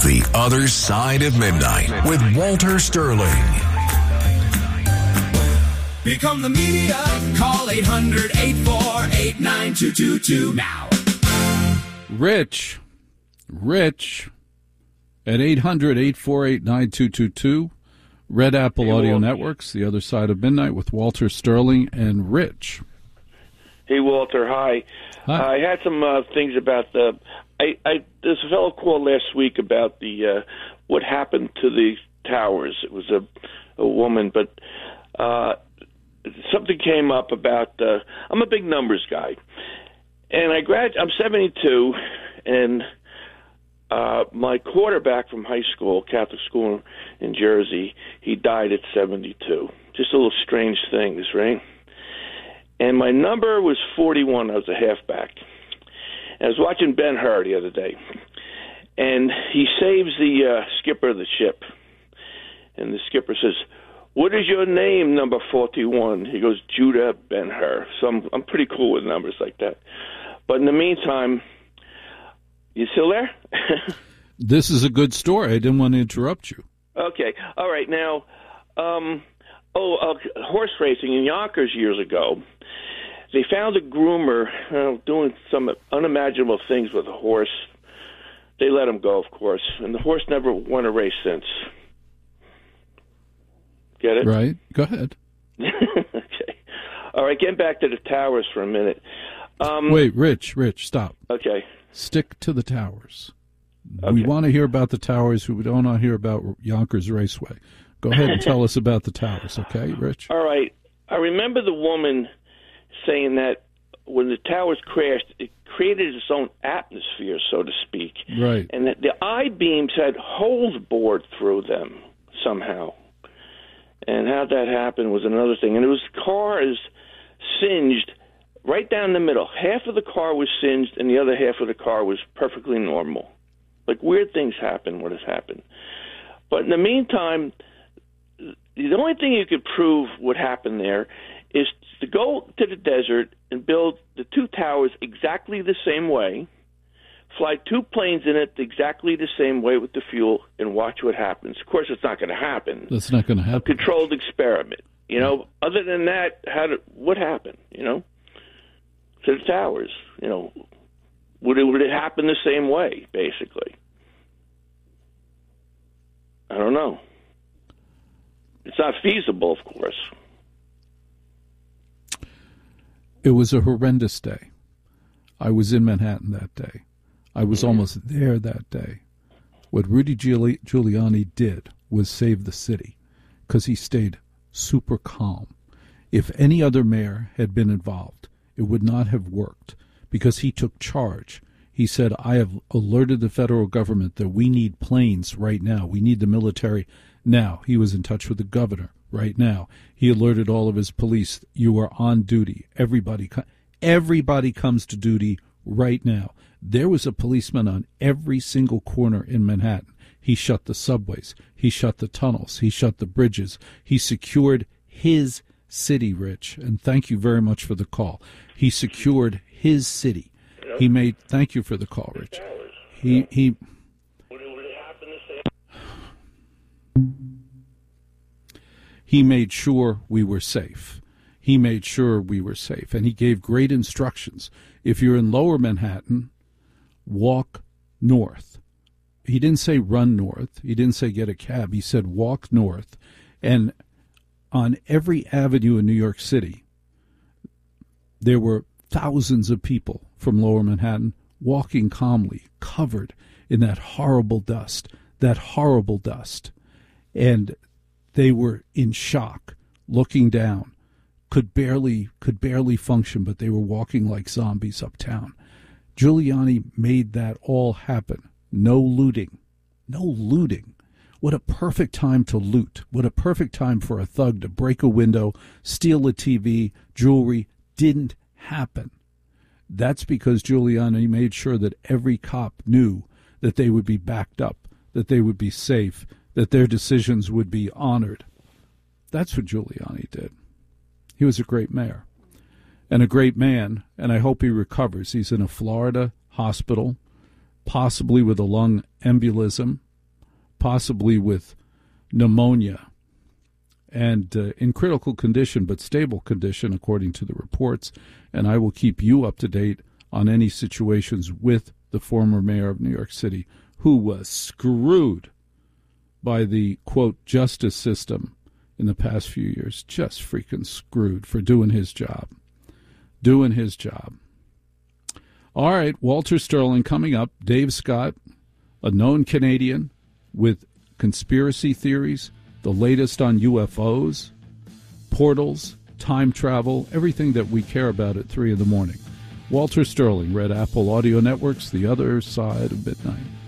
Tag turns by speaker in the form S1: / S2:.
S1: The Other Side of Midnight with Walter Sterling.
S2: Become the media. Call 800-848-9222 now.
S3: Rich at 800-848-9222. Red Apple Audio Networks, The Other Side of Midnight with Walter Sterling and Rich.
S4: Hey, Walter. Hi. I had some things about there's a fellow called last week about the what happened to the towers. It was a woman, but something came up about. I'm a big numbers guy, and I'm 72, and my quarterback from high school, Catholic school in Jersey, he died at 72. Just a little strange things, right? And my number was 41. I was a halfback. And I was watching Ben-Hur the other day, and he saves the skipper of the ship. And the skipper says, "What is your name, number 41?" He goes, "Judah Ben-Hur." So I'm pretty cool with numbers like that. But in the meantime, you still there?
S3: This is a good story. I didn't want to interrupt you.
S4: Okay. All right. Now, horse racing in Yonkers years ago, they found a groomer doing some unimaginable things with a horse. They let him go, of course, and the horse never won a race since. Get it?
S3: Right. Go ahead.
S4: Okay. All right, getting back to the towers for a minute.
S3: Wait, Rich, stop.
S4: Okay.
S3: Stick to the towers.
S4: Okay.
S3: We want to hear about the towers. We don't want to hear about Yonkers Raceway. Go ahead and tell us about the towers, okay, Rich?
S4: All right. I remember the woman saying that when the towers crashed, it created its own atmosphere, so to speak.
S3: Right.
S4: And that the I-beams had holes bored through them somehow. And how that happened was another thing. And it was cars singed right down the middle. Half of the car was singed, and the other half of the car was perfectly normal. Like, weird things happen when it's happened. But in the meantime, the only thing you could prove what happened there is to go to the desert and build the two towers exactly the same way, fly two planes in it exactly the same way with the fuel, and watch what happens. Of course, it's not going to happen.
S3: That's not going to happen.
S4: A controlled experiment. Other than that, what happened, to the towers? Would it happen the same way, basically? I don't know. It's not feasible, of course.
S3: It was a horrendous day. I was in Manhattan that day. I was almost there that day. What Rudy Giuliani did was save the city because he stayed super calm. If any other mayor had been involved, it would not have worked because he took charge. He said, "I have alerted the federal government that we need planes right now. We need the military now." He was in touch with the governor right now. He alerted all of his police, "You are on duty. Everybody comes to duty right now." There was a policeman on every single corner in Manhattan. He shut the subways. He shut the tunnels. He shut the bridges. He secured his city, Rich. And thank you very much for the call. He secured his city. Thank you for the call, Rich. He made sure we were safe. He made sure we were safe. And he gave great instructions. If you're in Lower Manhattan, walk north. He didn't say run north. He didn't say get a cab. He said walk north. And on every avenue in New York City, there were thousands of people from Lower Manhattan walking calmly, covered in that horrible dust. And they were in shock, looking down, could barely function, but they were walking like zombies uptown. Giuliani made that all happen. No looting. What a perfect time to loot. What a perfect time for a thug to break a window, steal a TV, jewelry. Didn't happen. That's because Giuliani made sure that every cop knew that they would be backed up, that they would be safe, that their decisions would be honored. That's what Giuliani did. He was a great mayor and a great man, and I hope he recovers. He's in a Florida hospital, possibly with a lung embolism. possibly with pneumonia, and in critical condition but stable condition, according to the reports. And I will keep you up to date on any situations with the former mayor of New York City, who was screwed by the, quote, justice system in the past few years. Just freaking screwed for doing his job. Doing his job. All right, Walter Sterling coming up. Dave Scott, a known Canadian with conspiracy theories, the latest on UFOs, portals, time travel, everything that we care about at 3 in the morning. Walter Sterling, Red Apple Audio Networks, The Other Side of Midnight.